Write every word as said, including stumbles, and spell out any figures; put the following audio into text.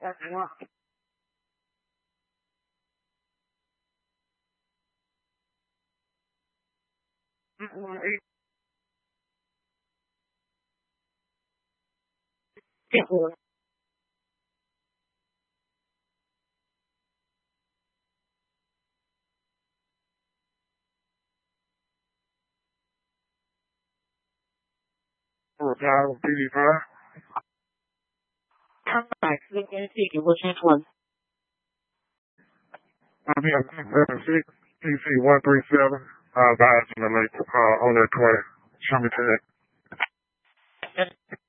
That's one. One eight. Four. Four thousand fifty-five. Come back. Look at the ticket. Which one? I'm here. seven six. P C one three seven. Uh, guys, in the lake. Uh, on that twenty. Show me to that.